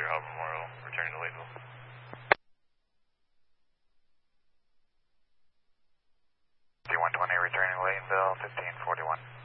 Clear Harbor Memorial, returning to Lakeville. D120 returning to Laytonville, 1541.